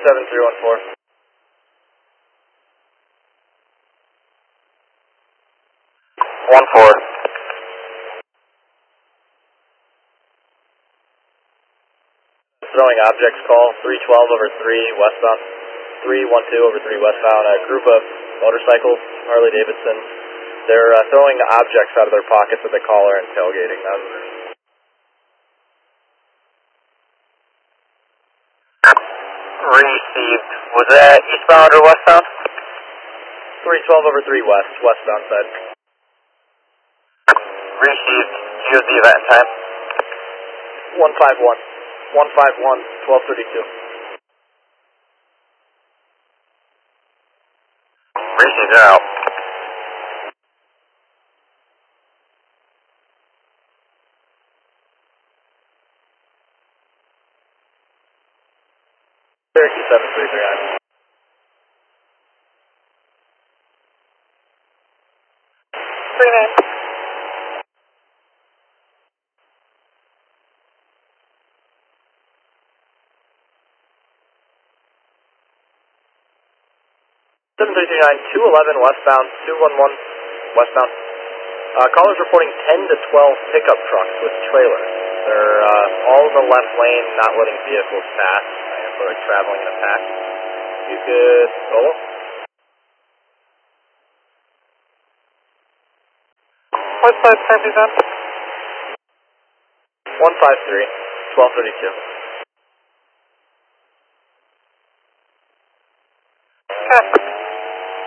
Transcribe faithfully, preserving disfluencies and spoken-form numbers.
seven three one four. One four. Throwing objects call, three twelve over three westbound, three one two over three westbound, a group of motorcycles, Harley Davidson. They're uh, throwing objects out of their pockets at the caller and tailgating them. Received. Was that eastbound or westbound? three twelve over three west, westbound side. Received. Do you have the event time? one five one. one five one, twelve thirty-two. Received out. Cherokee seven three three nine. three nine. seven three three nine, two eleven westbound, two one one westbound. Uh, callers reporting ten to twelve pickup trucks with trailers. They're uh, all in the left lane, not letting vehicles pass. So they're traveling in a pack. You could solo? What size time is that? one five three, twelve thirty-two. Okay.